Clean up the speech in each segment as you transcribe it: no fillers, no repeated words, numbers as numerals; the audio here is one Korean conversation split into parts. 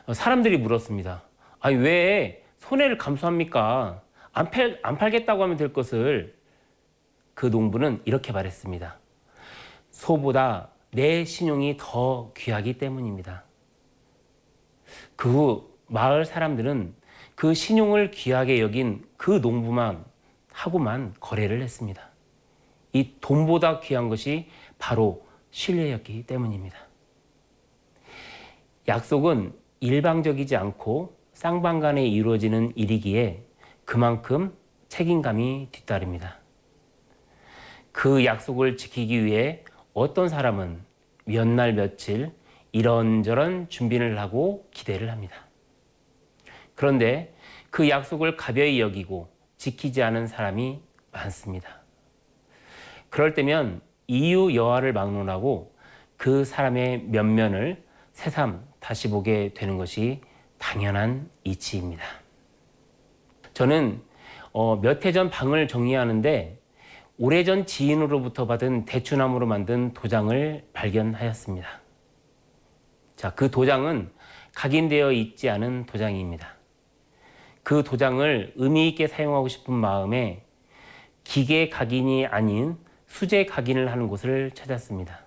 사람들이 물었습니다. 아니, 왜 손해를 감수합니까? 안 팔겠다고 하면 될 것을. 그 농부는 이렇게 말했습니다. 소보다 내 신용이 더 귀하기 때문입니다. 그 후 마을 사람들은 그 신용을 귀하게 여긴 그 농부만 하고만 거래를 했습니다. 이 돈보다 귀한 것이 바로 신뢰였기 때문입니다. 약속은 일방적이지 않고 쌍방간에 이루어지는 일이기에 그만큼 책임감이 뒤따릅니다. 그 약속을 지키기 위해 어떤 사람은 몇 날 며칠 이런저런 준비를 하고 기대를 합니다. 그런데 그 약속을 가벼이 여기고 지키지 않은 사람이 많습니다. 그럴 때면 이유 여하를 막론하고 그 사람의 면면을 새삼 다시 보게 되는 것이 당연한 이치입니다. 저는 몇 해 전 방을 정리하는데 오래전 지인으로부터 받은 대추나무로 만든 도장을 발견하였습니다. 자, 그 도장은 각인되어 있지 않은 도장입니다. 그 도장을 의미 있게 사용하고 싶은 마음에 기계 각인이 아닌 수제 각인을 하는 곳을 찾았습니다.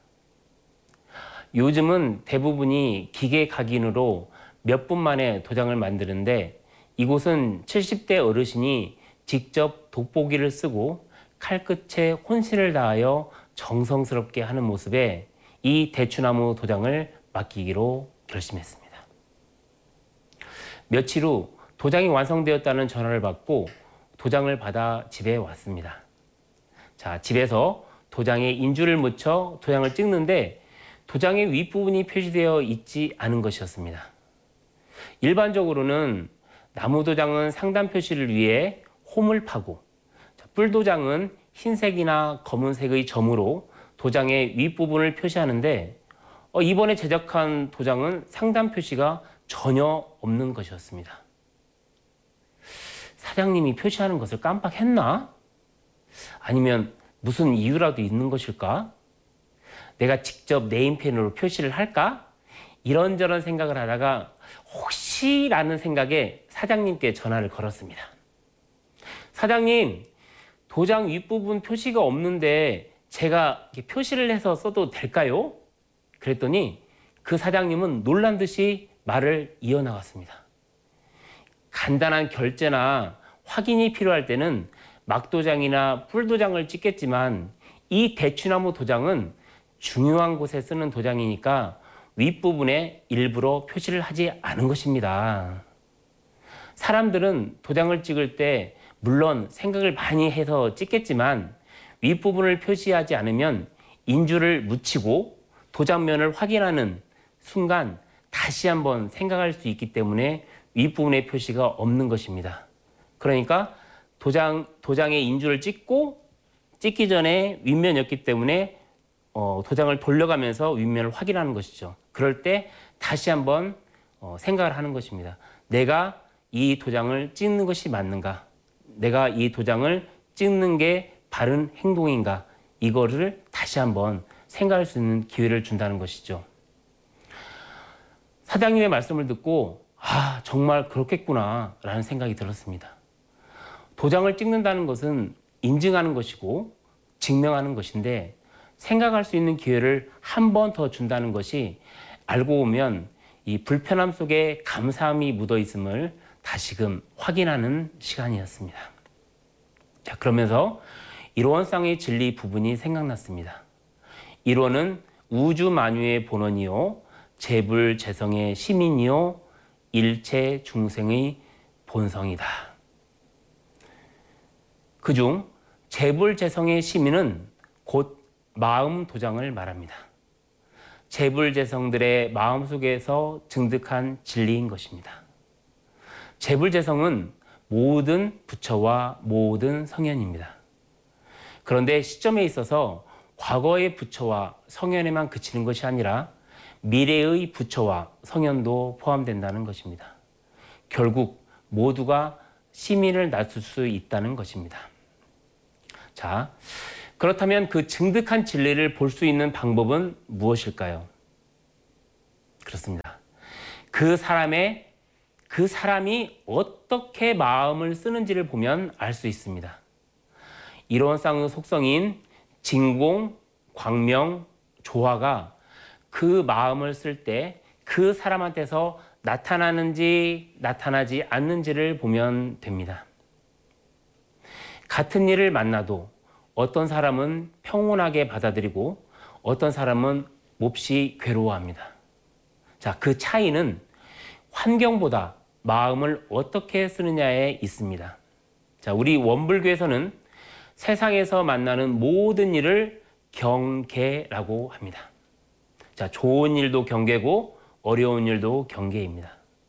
요즘은 대부분이 기계 각인으로 몇 분 만에 도장을 만드는데 이곳은 70대 어르신이 직접 돋보기를 쓰고 칼끝에 혼신을 다하여 정성스럽게 하는 모습에 이 대추나무 도장을 맡기기로 결심했습니다. 며칠 후 도장이 완성되었다는 전화를 받고 도장을 받아 집에 왔습니다. 자, 집에서 도장에 인주를 묻혀 도장을 찍는데 도장의 윗부분이 표시되어 있지 않은 것이었습니다. 일반적으로는 나무 도장은 상단 표시를 위해 홈을 파고 뿔 도장은 흰색이나 검은색의 점으로 도장의 윗부분을 표시하는데 이번에 제작한 도장은 상단 표시가 전혀 없는 것이었습니다. 사장님이 표시하는 것을 깜빡했나? 아니면 무슨 이유라도 있는 것일까? 내가 직접 네임펜으로 표시를 할까? 이런저런 생각을 하다가 혹시라는 생각에 사장님께 전화를 걸었습니다. 사장님, 도장 윗부분 표시가 없는데 제가 표시를 해서 써도 될까요? 그랬더니 그 사장님은 놀란 듯이 말을 이어나갔습니다. 간단한 결제나 확인이 필요할 때는 막도장이나 뿔도장을 찍겠지만 이 대추나무 도장은 중요한 곳에 쓰는 도장이니까 윗부분에 일부러 표시를 하지 않은 것입니다. 사람들은 도장을 찍을 때 물론 생각을 많이 해서 찍겠지만 윗부분을 표시하지 않으면 인주를 묻히고 도장면을 확인하는 순간 다시 한번 생각할 수 있기 때문에 윗부분의 표시가 없는 것입니다. 그러니까 도장에 인주를 찍기 전에 윗면이었기 때문에 도장을 돌려가면서 윗면을 확인하는 것이죠. 그럴 때 다시 한번 생각을 하는 것입니다. 내가 이 도장을 찍는 것이 맞는가? 내가 이 도장을 찍는 게 바른 행동인가? 이거를 다시 한번 생각할 수 있는 기회를 준다는 것이죠. 사장님의 말씀을 듣고 정말 그렇겠구나 라는 생각이 들었습니다. 도장을 찍는다는 것은 인증하는 것이고 증명하는 것인데 생각할 수 있는 기회를 한 번 더 준다는 것이 알고 보면 이 불편함 속에 감사함이 묻어 있음을 다시금 확인하는 시간이었습니다. 자, 그러면서 일원상의 진리 부분이 생각났습니다. 일원은 우주 만유의 본원이요 재불재성의 시민이요 일체 중생의 본성이다. 그중 재불재성의 시민은 곧 마음 도장을 말합니다. 재불재성들의 마음속에서 증득한 진리인 것입니다. 재불재성은 모든 부처와 모든 성현입니다. 그런데 시점에 있어서 과거의 부처와 성현에만 그치는 것이 아니라 미래의 부처와 성현도 포함된다는 것입니다. 결국 모두가 시민을 낮출 수 있다는 것입니다. 자, 그렇다면 그 증득한 진리를 볼 수 있는 방법은 무엇일까요? 그렇습니다. 그 사람이 어떻게 마음을 쓰는지를 보면 알 수 있습니다. 이론상 속성인 진공, 광명, 조화가 그 마음을 쓸 때 그 사람한테서 나타나는지 나타나지 않는지를 보면 됩니다. 같은 일을 만나도 어떤 사람은 평온하게 받아들이고 어떤 사람은 몹시 괴로워합니다. 자, 그 차이는 환경보다 마음을 어떻게 쓰느냐에 있습니다. 자, 우리 원불교에서는 세상에서 만나는 모든 일을 경계라고 합니다. 자, 좋은 일도 경계고 어려운 일도 경계입니다.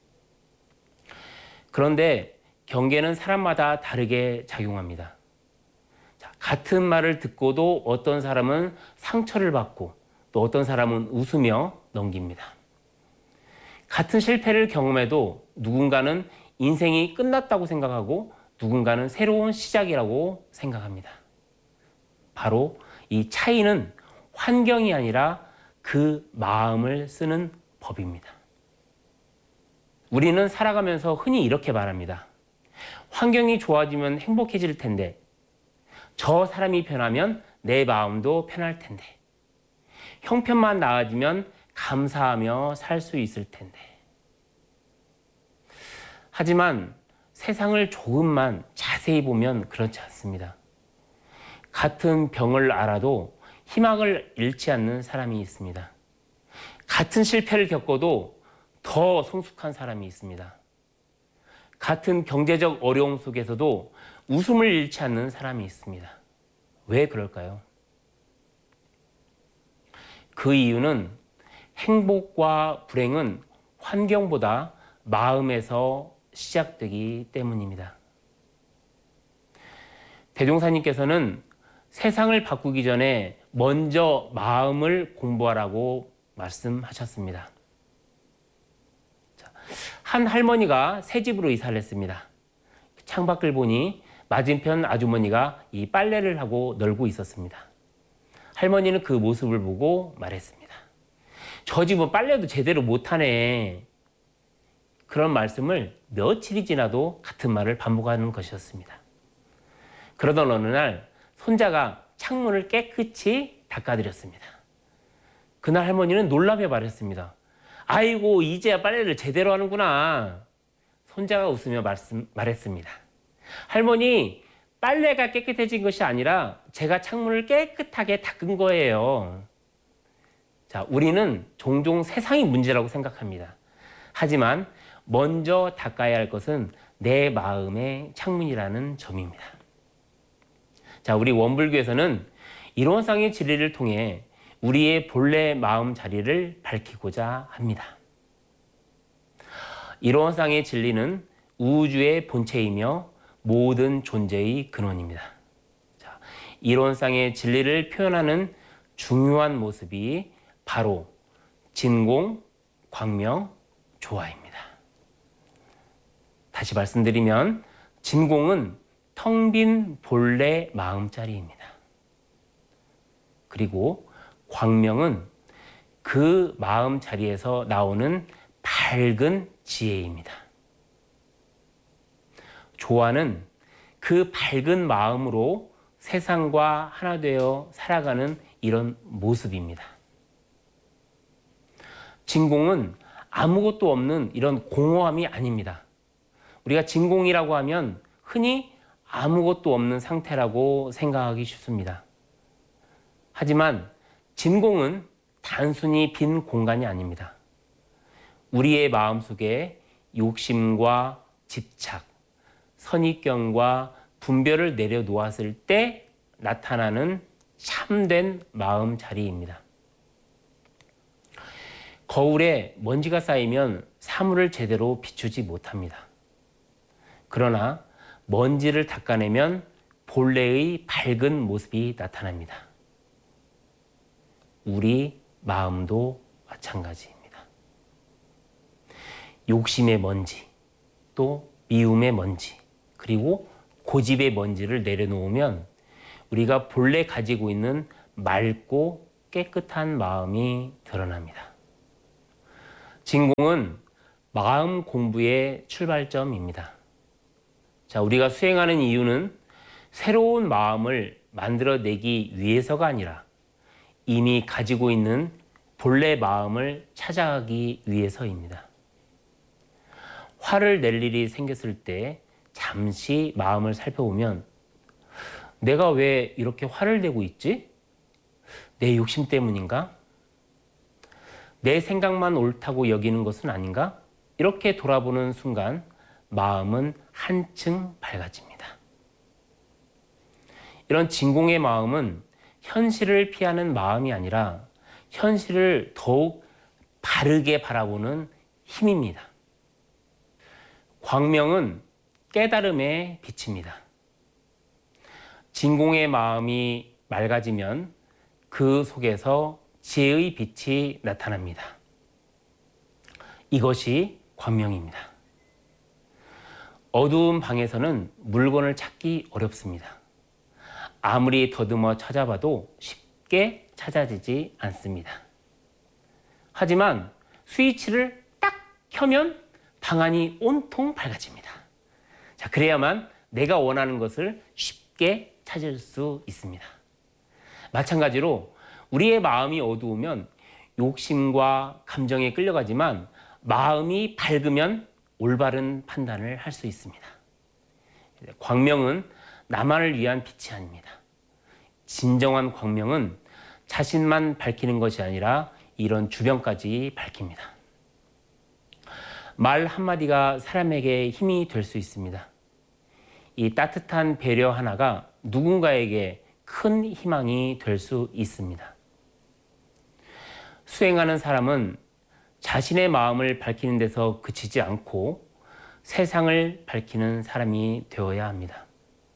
그런데 경계는 사람마다 다르게 작용합니다. 자, 같은 말을 듣고도 어떤 사람은 상처를 받고 또 어떤 사람은 웃으며 넘깁니다. 같은 실패를 경험해도 누군가는 인생이 끝났다고 생각하고 누군가는 새로운 시작이라고 생각합니다. 바로 이 차이는 환경이 아니라 그 마음을 쓰는 법입니다. 우리는 살아가면서 흔히 이렇게 말합니다. 환경이 좋아지면 행복해질 텐데, 저 사람이 변하면 내 마음도 편할 텐데, 형편만 나아지면 감사하며 살 수 있을 텐데. 하지만 세상을 조금만 자세히 보면 그렇지 않습니다. 같은 병을 앓아도 희망을 잃지 않는 사람이 있습니다. 같은 실패를 겪어도 더 성숙한 사람이 있습니다. 같은 경제적 어려움 속에서도 웃음을 잃지 않는 사람이 있습니다. 왜 그럴까요? 그 이유는 행복과 불행은 환경보다 마음에서 시작되기 때문입니다. 대종사님께서는 세상을 바꾸기 전에 먼저 마음을 공부하라고 말씀하셨습니다. 한 할머니가 새 집으로 이사를 했습니다. 창밖을 보니 맞은편 아주머니가 이 빨래를 하고 널고 있었습니다. 할머니는 그 모습을 보고 말했습니다. 저 집은 빨래도 제대로 못하네. 그런 말씀을 며칠이 지나도 같은 말을 반복하는 것이었습니다. 그러던 어느 날 손자가 창문을 깨끗이 닦아드렸습니다. 그날 할머니는 놀라며 말했습니다. 아이고, 이제야 빨래를 제대로 하는구나. 손자가 웃으며 말했습니다. 할머니, 빨래가 깨끗해진 것이 아니라 제가 창문을 깨끗하게 닦은 거예요. 자, 우리는 종종 세상이 문제라고 생각합니다. 하지만 먼저 닦아야 할 것은 내 마음의 창문이라는 점입니다. 자, 우리 원불교에서는 이론상의 진리를 통해 우리의 본래 마음 자리를 밝히고자 합니다. 이론상의 진리는 우주의 본체이며 모든 존재의 근원입니다. 자, 이론상의 진리를 표현하는 중요한 모습이 바로 진공, 광명, 조화입니다. 다시 말씀드리면 진공은 텅 빈 본래 마음자리입니다. 그리고 광명은 그 마음 자리에서 나오는 밝은 지혜입니다. 조화는 그 밝은 마음으로 세상과 하나 되어 살아가는 이런 모습입니다. 진공은 아무것도 없는 이런 공허함이 아닙니다. 우리가 진공이라고 하면 흔히 아무것도 없는 상태라고 생각하기 쉽습니다. 하지만 진공은 단순히 빈 공간이 아닙니다. 우리의 마음속에 욕심과 집착, 선입견과 분별을 내려놓았을 때 나타나는 참된 마음 자리입니다. 거울에 먼지가 쌓이면 사물을 제대로 비추지 못합니다. 그러나 먼지를 닦아내면 본래의 밝은 모습이 나타납니다. 우리 마음도 마찬가지입니다. 욕심의 먼지, 또 미움의 먼지, 그리고 고집의 먼지를 내려놓으면 우리가 본래 가지고 있는 맑고 깨끗한 마음이 드러납니다. 진공은 마음 공부의 출발점입니다. 자, 우리가 수행하는 이유는 새로운 마음을 만들어내기 위해서가 아니라 이미 가지고 있는 본래 마음을 찾아가기 위해서입니다. 화를 낼 일이 생겼을 때 잠시 마음을 살펴보면 내가 왜 이렇게 화를 내고 있지? 내 욕심 때문인가? 내 생각만 옳다고 여기는 것은 아닌가? 이렇게 돌아보는 순간 마음은 한층 밝아집니다. 이런 진공의 마음은 현실을 피하는 마음이 아니라 현실을 더욱 바르게 바라보는 힘입니다. 광명은 깨달음의 빛입니다. 진공의 마음이 맑아지면 그 속에서 지혜의 빛이 나타납니다. 이것이 광명입니다. 어두운 방에서는 물건을 찾기 어렵습니다. 아무리 더듬어 찾아봐도 쉽게 찾아지지 않습니다. 하지만 스위치를 딱 켜면 방 안이 온통 밝아집니다. 자, 그래야만 내가 원하는 것을 쉽게 찾을 수 있습니다. 마찬가지로 우리의 마음이 어두우면 욕심과 감정에 끌려가지만 마음이 밝으면 올바른 판단을 할 수 있습니다. 광명은 나만을 위한 빛이 아닙니다. 진정한 광명은 자신만 밝히는 것이 아니라 이런 주변까지 밝힙니다. 말 한마디가 사람에게 힘이 될 수 있습니다. 이 따뜻한 배려 하나가 누군가에게 큰 희망이 될 수 있습니다. 수행하는 사람은 자신의 마음을 밝히는 데서 그치지 않고 세상을 밝히는 사람이 되어야 합니다.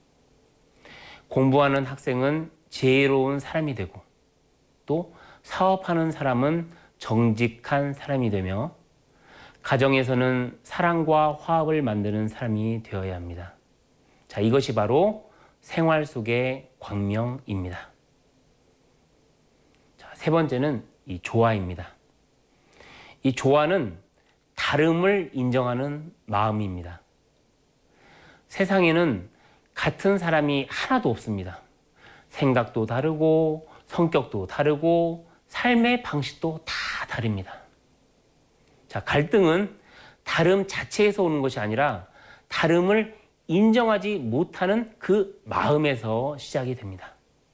공부하는 학생은 지혜로운 사람이 되고 또 사업하는 사람은 정직한 사람이 되며 가정에서는 사랑과 화합을 만드는 사람이 되어야 합니다. 자, 이것이 바로 생활 속의 광명입니다. 자, 세 번째는 이 조화입니다. 이 조화는 다름을 인정하는 마음입니다. 세상에는 같은 사람이 하나도 없습니다. 생각도 다르고 성격도 다르고 삶의 방식도 다 다릅니다. 자, 갈등은 다름 자체에서 오는 것이 아니라 다름을 인정하지 못하는 그 마음에서 시작이 됩니다.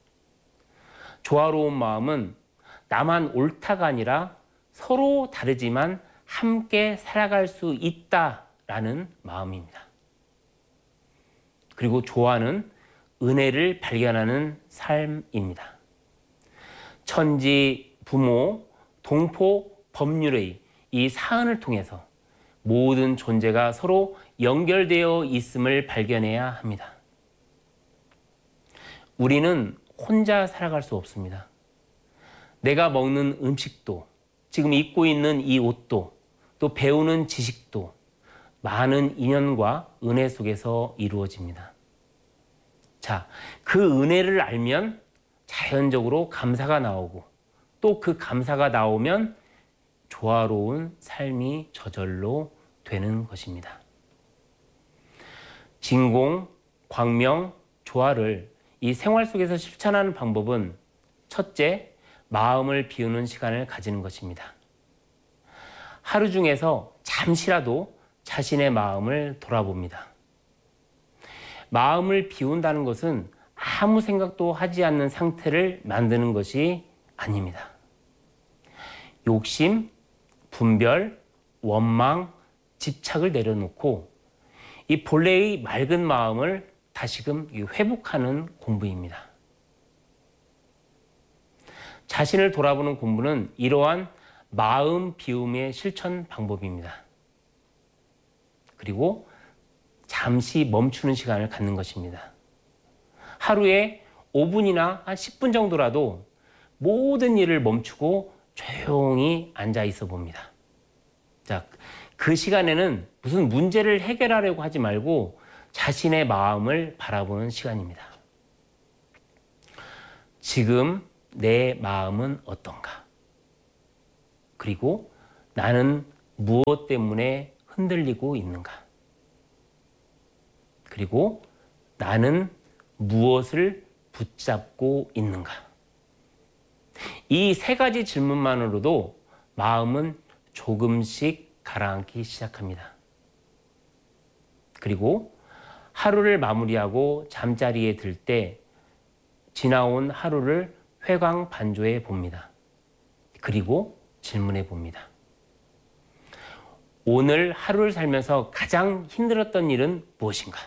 조화로운 마음은 나만 옳다가 아니라 서로 다르지만 함께 살아갈 수 있다라는 마음입니다. 그리고 조화는 은혜를 발견하는 삶입니다. 천지, 부모, 동포, 법률의 이 사안을 통해서 모든 존재가 서로 연결되어 있음을 발견해야 합니다. 우리는 혼자 살아갈 수 없습니다. 내가 먹는 음식도, 지금 입고 있는 이 옷도, 또 배우는 지식도 많은 인연과 은혜 속에서 이루어집니다. 자, 그 은혜를 알면 자연적으로 감사가 나오고 또 그 감사가 나오면 조화로운 삶이 저절로 되는 것입니다. 진공, 광명, 조화를 이 생활 속에서 실천하는 방법은 첫째, 마음을 비우는 시간을 가지는 것입니다. 하루 중에서 잠시라도 자신의 마음을 돌아봅니다. 마음을 비운다는 것은 아무 생각도 하지 않는 상태를 만드는 것이 아닙니다. 욕심, 분별, 원망, 집착을 내려놓고 이 본래의 맑은 마음을 다시금 회복하는 공부입니다. 자신을 돌아보는 공부는 이러한 마음 비움의 실천 방법입니다. 그리고 잠시 멈추는 시간을 갖는 것입니다. 하루에 5분이나 한 10분 정도라도 모든 일을 멈추고 조용히 앉아 있어 봅니다. 자, 그 시간에는 무슨 문제를 해결하려고 하지 말고 자신의 마음을 바라보는 시간입니다. 지금 내 마음은 어떤가? 그리고 나는 무엇 때문에 흔들리고 있는가? 그리고 나는 무엇을 붙잡고 있는가? 이 세 가지 질문만으로도 마음은 조금씩 가라앉기 시작합니다. 그리고 하루를 마무리하고 잠자리에 들 때 지나온 하루를 회광반조해 봅니다. 그리고 질문해 봅니다. 오늘 하루를 살면서 가장 힘들었던 일은 무엇인가?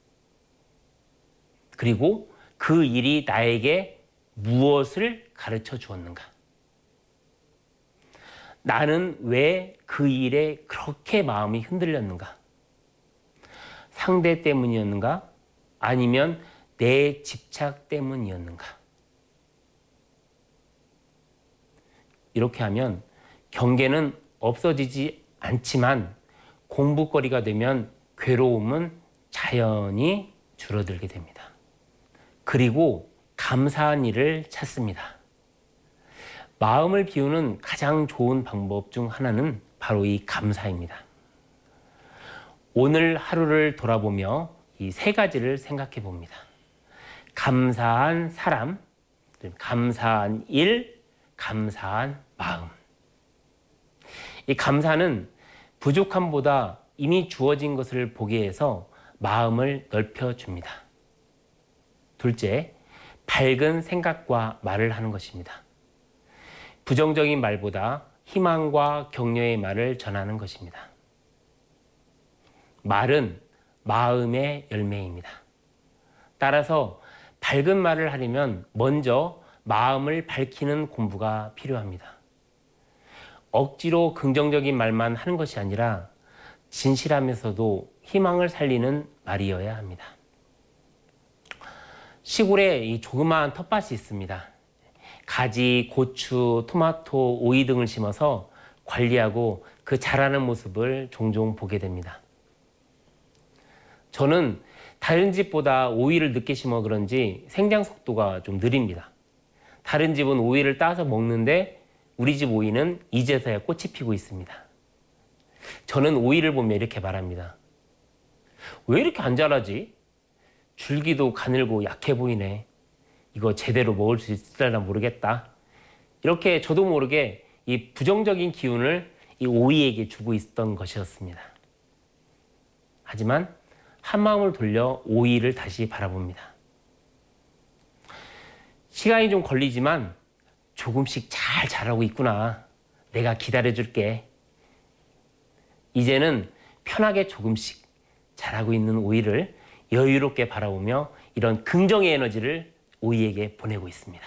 그리고 그 일이 나에게 무엇을 가르쳐 주었는가? 나는 왜 그 일에 그렇게 마음이 흔들렸는가? 상대 때문이었는가? 아니면 내 집착 때문이었는가? 이렇게 하면 경계는 없어지지 않지만 공부거리가 되면 괴로움은 자연히 줄어들게 됩니다. 그리고 감사한 일을 찾습니다. 마음을 비우는 가장 좋은 방법 중 하나는 바로 이 감사입니다. 오늘 하루를 돌아보며 이 세 가지를 생각해 봅니다. 감사한 사람, 감사한 일, 감사한 마음. 이 감사는 부족함보다 이미 주어진 것을 보게 해서 마음을 넓혀줍니다. 둘째, 밝은 생각과 말을 하는 것입니다. 부정적인 말보다 희망과 격려의 말을 전하는 것입니다. 말은 마음의 열매입니다. 따라서 밝은 말을 하려면 먼저 마음을 밝히는 공부가 필요합니다. 억지로 긍정적인 말만 하는 것이 아니라 진실하면서도 희망을 살리는 말이어야 합니다. 시골에 이 조그마한 텃밭이 있습니다. 가지, 고추, 토마토, 오이 등을 심어서 관리하고 그 자라는 모습을 종종 보게 됩니다. 저는 다른 집보다 오이를 늦게 심어 그런지 생장 속도가 좀 느립니다. 다른 집은 오이를 따서 먹는데 우리 집 오이는 이제서야 꽃이 피고 있습니다. 저는 오이를 보며 이렇게 말합니다. 왜 이렇게 안 자라지? 줄기도 가늘고 약해 보이네. 이거 제대로 먹을 수 있을려나 모르겠다. 이렇게 저도 모르게 이 부정적인 기운을 이 오이에게 주고 있었던 것이었습니다. 하지만 한마음을 돌려 오이를 다시 바라봅니다. 시간이 좀 걸리지만 조금씩 잘 자라고 있구나. 내가 기다려줄게. 이제는 편하게 조금씩 자라고 있는 오이를 여유롭게 바라보며 이런 긍정의 에너지를 오이에게 보내고 있습니다.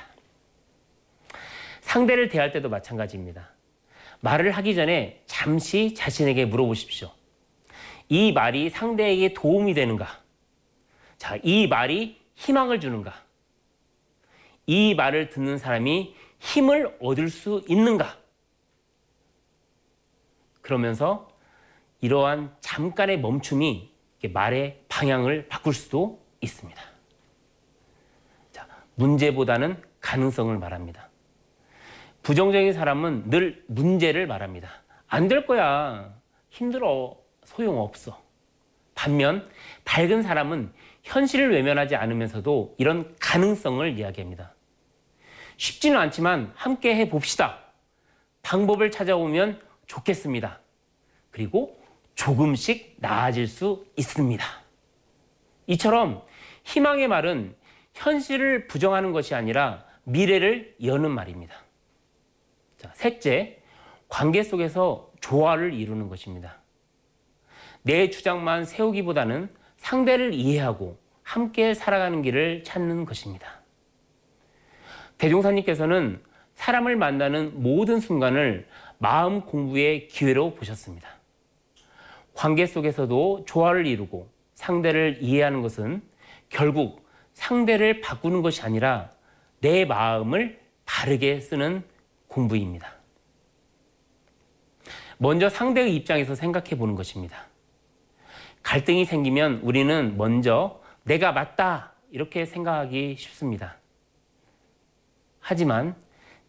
상대를 대할 때도 마찬가지입니다. 말을 하기 전에 잠시 자신에게 물어보십시오. 이 말이 상대에게 도움이 되는가? 자, 이 말이 희망을 주는가? 이 말을 듣는 사람이 힘을 얻을 수 있는가? 그러면서 이러한 잠깐의 멈춤이 말의 방향을 바꿀 수도 있습니다. 자, 문제보다는 가능성을 말합니다. 부정적인 사람은 늘 문제를 말합니다. 안 될 거야. 힘들어. 소용없어. 반면 밝은 사람은 현실을 외면하지 않으면서도 이런 가능성을 이야기합니다. 쉽지는 않지만 함께 해봅시다. 방법을 찾아오면 좋겠습니다. 그리고 조금씩 나아질 수 있습니다. 이처럼 희망의 말은 현실을 부정하는 것이 아니라 미래를 여는 말입니다. 자, 셋째, 관계 속에서 조화를 이루는 것입니다. 내 주장만 세우기보다는 상대를 이해하고 함께 살아가는 길을 찾는 것입니다. 대종사님께서는 사람을 만나는 모든 순간을 마음 공부의 기회로 보셨습니다. 관계 속에서도 조화를 이루고 상대를 이해하는 것은 결국 상대를 바꾸는 것이 아니라 내 마음을 바르게 쓰는 공부입니다. 먼저 상대의 입장에서 생각해 보는 것입니다. 갈등이 생기면 우리는 먼저 내가 맞다 이렇게 생각하기 쉽습니다. 하지만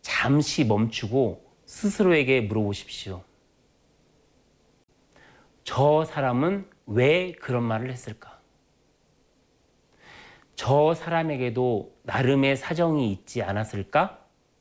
잠시 멈추고 스스로에게 물어보십시오. 저 사람은 왜 그런 말을 했을까? 저 사람에게도 나름의 사정이 있지 않았을까?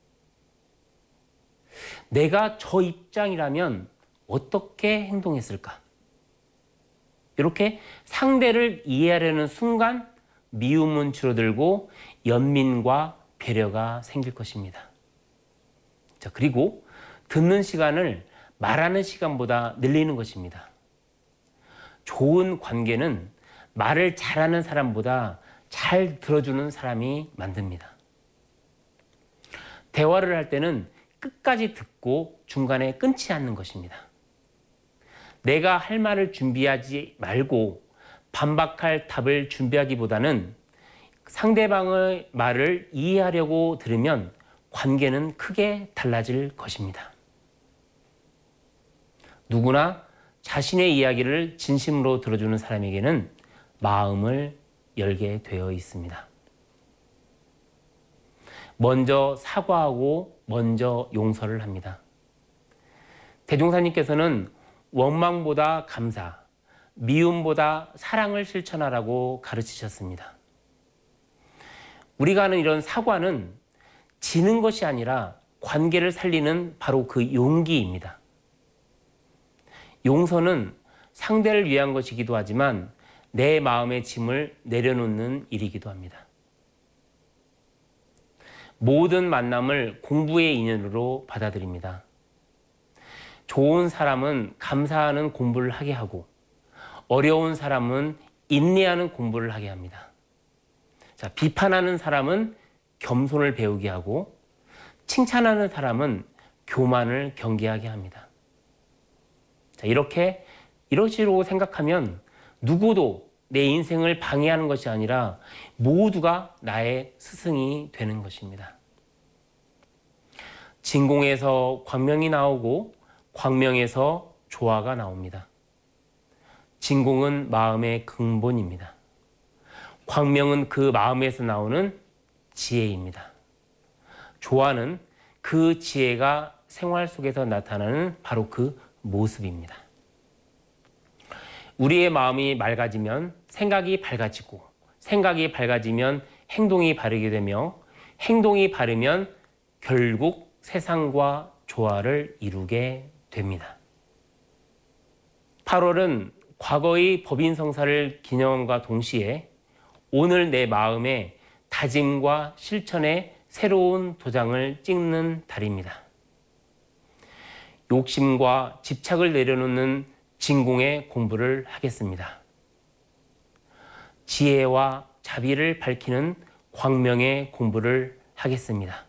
내가 저 입장이라면 어떻게 행동했을까? 이렇게 상대를 이해하려는 순간 미움은 줄어들고 연민과 배려가 생길 것입니다. 자, 그리고 듣는 시간을 말하는 시간보다 늘리는 것입니다. 좋은 관계는 말을 잘하는 사람보다 잘 들어주는 사람이 만듭니다. 대화를 할 때는 끝까지 듣고 중간에 끊지 않는 것입니다. 내가 할 말을 준비하지 말고 반박할 답을 준비하기보다는 상대방의 말을 이해하려고 들으면 관계는 크게 달라질 것입니다. 누구나 자신의 이야기를 진심으로 들어주는 사람에게는 마음을 열게 되어 있습니다. 먼저 사과하고 먼저 용서를 합니다. 대종사님께서는 원망보다 감사, 미움보다 사랑을 실천하라고 가르치셨습니다. 우리가 하는 이런 사과는 지는 것이 아니라 관계를 살리는 바로 그 용기입니다. 용서는 상대를 위한 것이기도 하지만 내 마음의 짐을 내려놓는 일이기도 합니다. 모든 만남을 공부의 인연으로 받아들입니다. 좋은 사람은 감사하는 공부를 하게 하고 어려운 사람은 인내하는 공부를 하게 합니다. 자, 비판하는 사람은 겸손을 배우게 하고 칭찬하는 사람은 교만을 경계하게 합니다. 자, 이런 식으로 생각하면 누구도 내 인생을 방해하는 것이 아니라 모두가 나의 스승이 되는 것입니다. 진공에서 광명이 나오고 광명에서 조화가 나옵니다. 진공은 마음의 근본입니다. 광명은 그 마음에서 나오는 지혜입니다. 조화는 그 지혜가 생활 속에서 나타나는 바로 그 모습입니다. 우리의 마음이 맑아지면 생각이 밝아지고 생각이 밝아지면 행동이 바르게 되며 행동이 바르면 결국 세상과 조화를 이루게 됩니다. 8월은 과거의 법인성사를 기념함과 동시에 오늘 내 마음에 다짐과 실천의 새로운 도장을 찍는 달입니다. 욕심과 집착을 내려놓는 진공의 공부를 하겠습니다. 지혜와 자비를 밝히는 광명의 공부를 하겠습니다.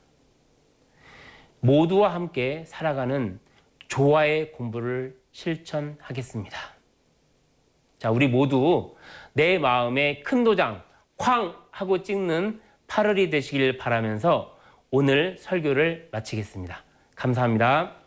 모두와 함께 살아가는 조화의 공부를 실천하겠습니다. 자, 우리 모두 내 마음에 큰 도장 쾅 하고 찍는 8월이 되시길 바라면서 오늘 설교를 마치겠습니다. 감사합니다.